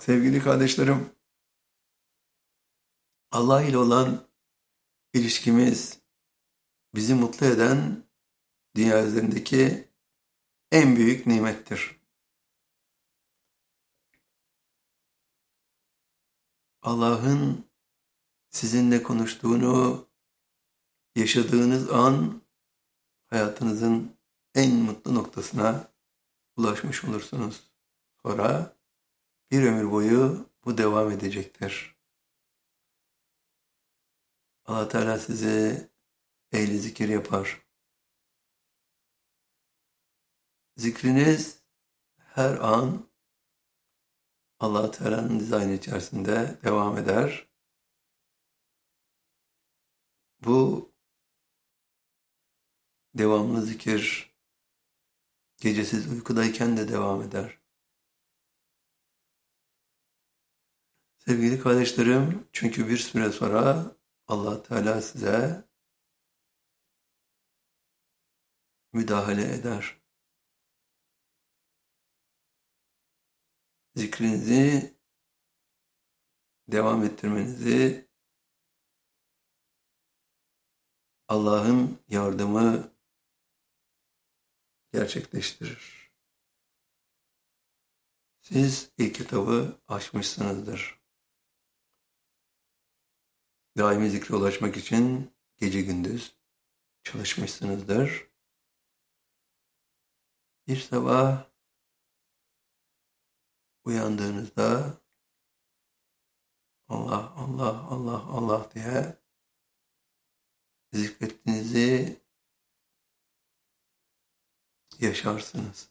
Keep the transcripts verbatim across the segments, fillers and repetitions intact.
Sevgili kardeşlerim, Allah ile olan ilişkimiz bizi mutlu eden dünya üzerindeki en büyük nimettir. Allah'ın sizinle konuştuğunu yaşadığınız an hayatınızın en mutlu noktasına ulaşmış olursunuz. Sonra bir ömür boyu bu devam edecektir. Allah Teala sizi ehli zikir yapar. Zikriniz her an Allah Teala'nın dizaynı içerisinde devam eder. Bu devamlı zikir gecesiz uykudayken de devam eder. Sevgili kardeşlerim, çünkü bir süre sonra Allah Teala size müdahale eder. Zikrinizi devam ettirmenizi Allah'ın yardımı gerçekleştirir. Siz ilk kitabı açmışsınızdır. Daimi zikre ulaşmak için gece gündüz çalışmışsınızdır. Bir sabah uyandığınızda Allah, Allah, Allah, Allah diye zikrettiğinizi yaşarsınız.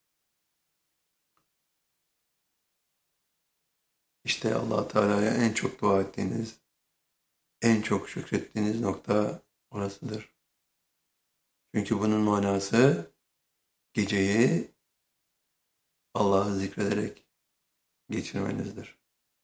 İşte Allah Teala'ya en çok dua ettiğiniz, en çok şükrettiğiniz nokta orasıdır. Çünkü bunun manası geceyi Allah'ı zikrederek geçirmenizdir.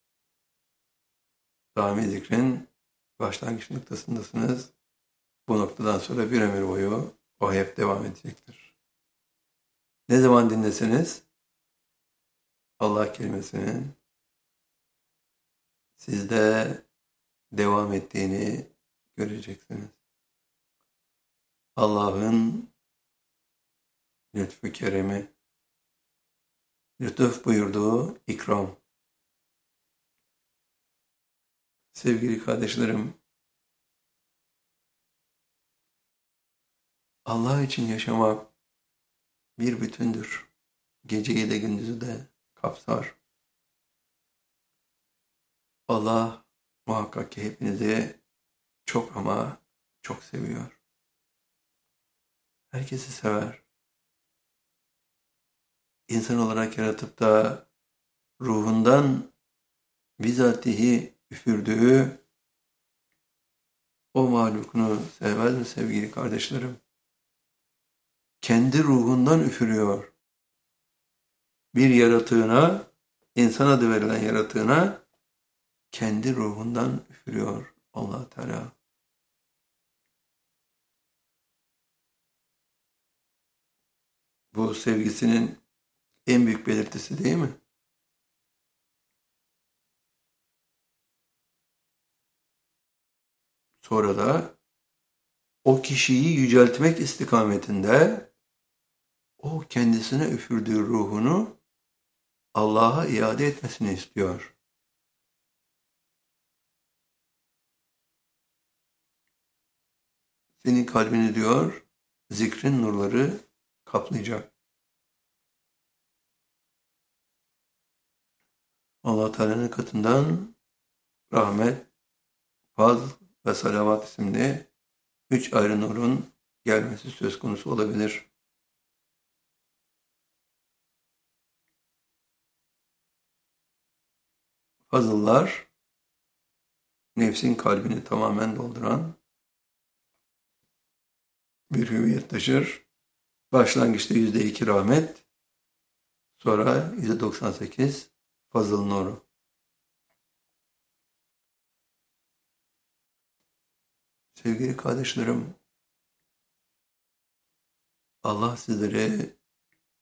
Daimi zikrin başlangıç noktasındasınız. Bu noktadan sonra bir ömür boyu o hep devam edecektir. Ne zaman dinleseniz Allah kelimesinin sizde devam ettiğini göreceksiniz. Allah'ın lütfu keremi, lütuf buyurduğu ikram. Sevgili kardeşlerim, Allah için yaşamak bir bütündür. Geceyi de gündüzü de kapsar. Allah muhakkak ki hepinizi çok ama çok seviyor. Herkesi sever. İnsan olarak yaratıp da ruhundan bizatihi üfürdüğü o mahlukunu sevmez mi sevgili kardeşlerim? Kendi ruhundan üfürüyor. Bir yaratığına, insan adı verilen yaratığına kendi ruhundan üfürüyor Allah Teala. Bu sevgisinin en büyük belirtisi değil mi? Sonra da o kişiyi yüceltmek istikametinde o kendisine üfürdüğü ruhunu Allah'a iade etmesini istiyor. Senin kalbini diyor, zikrin nurları kaplayacak. Allah Teala'nın katından rahmet, fazl ve salavat isimli üç ayrı nurun gelmesi söz konusu olabilir. Fazıllar, nefsin kalbini tamamen dolduran bir hüviyet taşır. Başlangıçta yüzde iki rahmet, sonra yüzde doksan sekiz fazıl nuru. Sevgili kardeşlerim, Allah sizleri